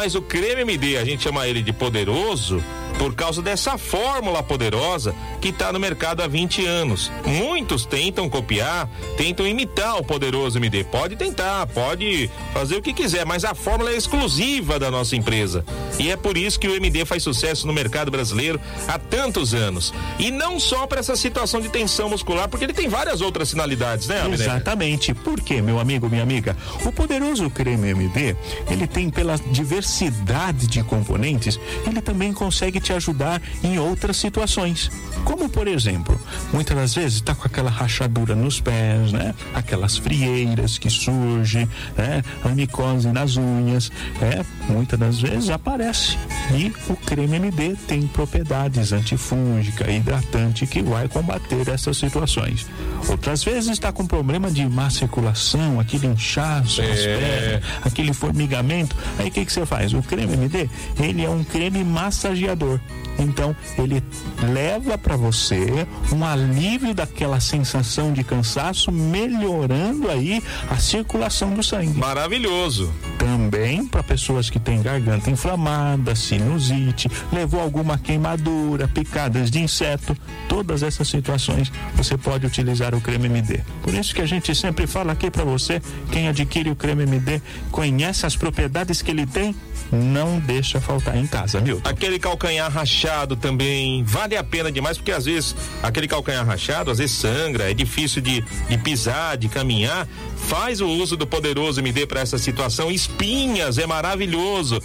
Mas o creme MD, a gente chama ele de poderoso por causa dessa fórmula poderosa que está no mercado há 20 anos. Muitos tentam copiar, tentam imitar o poderoso MD. Pode tentar, pode fazer o que quiser, mas a fórmula é exclusiva da nossa empresa. E é por isso que o MD faz sucesso no mercado brasileiro há tantos anos. E não só para essa situação de tensão muscular, porque ele tem várias outras finalidades, né, Abner? Exatamente. Por quê, meu amigo, minha amiga? O poderoso creme MD, ele tem, pela diversidade de componentes, ele também consegue te ajudar em outras situações. Como, por exemplo, muitas das vezes está com aquela rachadura nos pés, né? Aquelas frieiras que surgem, né? A micose nas unhas, muitas das vezes aparece. E o creme MD tem propriedades antifúngica, hidratante, que vai combater essas situações. Outras vezes está com problema de má circulação, aquele inchaço nas pernas, aquele formigamento. Aí o que você faz? O creme MD, ele é um creme massageador. Então, ele leva para você um alívio daquela sensação de cansaço, melhorando aí a circulação do sangue. Maravilhoso. Também para pessoas que têm garganta inflamada, sinusite, levou alguma queimadura, picadas de inseto, todas essas situações você pode utilizar o creme MD. Por isso que a gente sempre fala aqui para você, quem adquire o creme MD, conhece as propriedades que ele tem, não deixa faltar em casa, Milton. Aquele calcanhar rachado também vale a pena demais, porque às vezes aquele calcanhar rachado às vezes sangra, é difícil de pisar, de caminhar. Faz o uso do poderoso MD para essa situação. Espinhas, é maravilhoso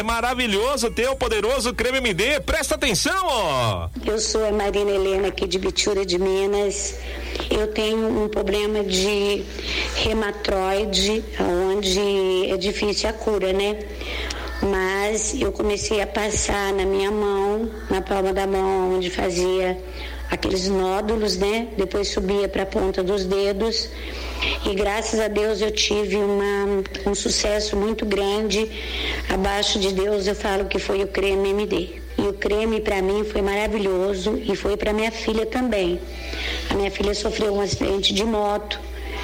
ter o poderoso creme MD. Presta atenção, ó. Eu sou a Marina Helena, aqui de Bitura de Minas. Eu tenho um problema de reumatoide, onde é difícil a cura, né? Mas eu comecei a passar na minha mão, na palma da mão, onde fazia aqueles nódulos, né? Depois subia para a ponta dos dedos. E graças a Deus eu tive um sucesso muito grande. Abaixo de Deus eu falo que foi o creme MD. E o creme para mim foi maravilhoso e foi para minha filha também. A minha filha sofreu um acidente de moto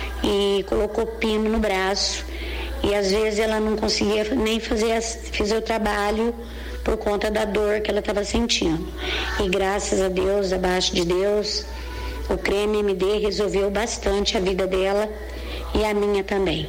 e colocou pino no braço. E às vezes ela não conseguia nem fazer o trabalho por conta da dor que ela estava sentindo. E graças a Deus, abaixo de Deus, o creme MD resolveu bastante a vida dela e a minha também.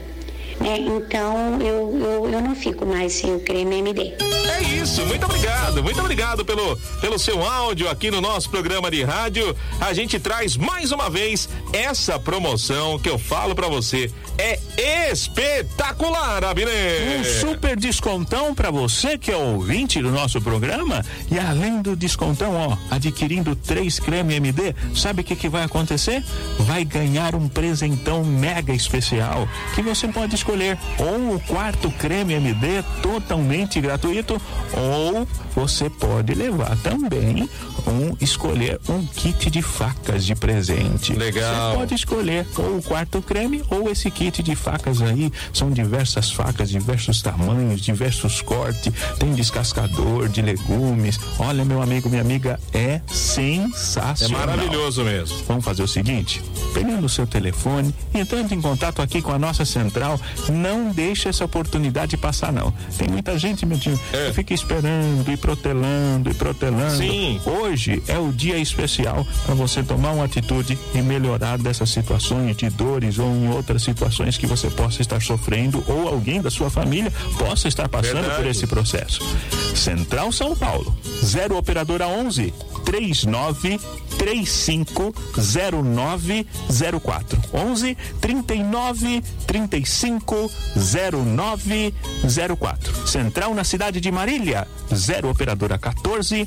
Então eu não fico mais sem o creme MD. É isso, muito obrigado pelo seu áudio aqui no nosso programa de rádio. A gente traz mais uma vez essa promoção que eu falo pra você, é espetacular, Abner. Um super descontão pra você que é ouvinte do nosso programa, e além do descontão, ó, adquirindo 3 creme MD, sabe o que vai acontecer? Vai ganhar um presentão mega especial, que você pode escolher ou o 4º creme MD totalmente gratuito, ou você pode levar também escolher um kit de facas de presente. Legal. Você pode escolher ou o 4º creme ou esse kit de facas aí. São diversas facas, diversos tamanhos, diversos cortes, tem descascador de legumes. Olha, meu amigo, minha amiga, é sensacional. É maravilhoso mesmo. Vamos fazer o seguinte, pegando o seu telefone, entrando em contato aqui com a nossa central, não deixe essa oportunidade passar, não. Tem muita gente, meu tio, que fica esperando e protelando. Sim. Hoje é o dia especial para você tomar uma atitude e melhorar dessas situações de dores ou em outras situações que você possa estar sofrendo ou alguém da sua família possa estar passando por esse processo. Central São Paulo, 0 operadora 11 39 35 0904 11 39 35 0904. Central na cidade de Marília, 0 operadora 14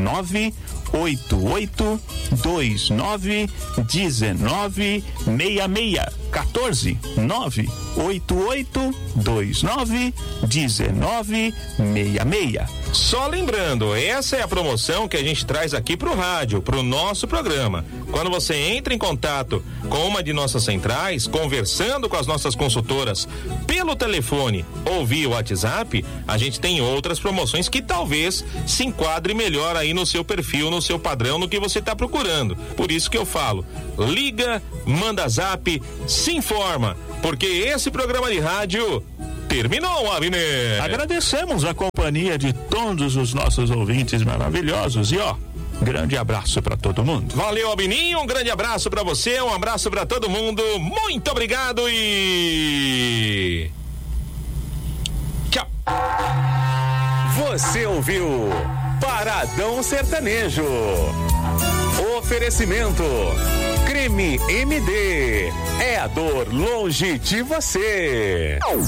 988 29 19 66 14 988 29 19 66. Só lembrando, essa é a promoção que a gente traz aqui pro rádio, pro nosso programa. Quando você entra em contato com uma de nossas centrais, conversando com as nossas consultoras pelo telefone ou via WhatsApp, a gente tem outras promoções que talvez se enquadre melhor aí no seu perfil, no seu padrão, no que você está procurando. Por isso que eu falo, liga, manda zap, se informa, porque esse programa de rádio terminou, Abner. Agradecemos a companhia de todos os nossos ouvintes maravilhosos e grande abraço para todo mundo. Valeu, Abininho, um grande abraço para você, um abraço para todo mundo, muito obrigado e tchau. Você ouviu Paradão Sertanejo. Oferecimento Creme MD, é a dor longe de você.